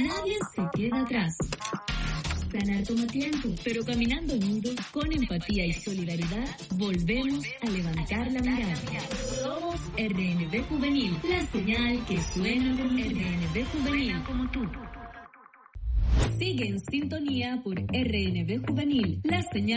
Nadie se queda atrás. Sanar toma tiempo, pero caminando unidos con empatía y solidaridad, volvemos a levantar la mirada. Somos RNB Juvenil, la señal que suena como RNB Juvenil como tú. Sigue en sintonía por RNB Juvenil, la señal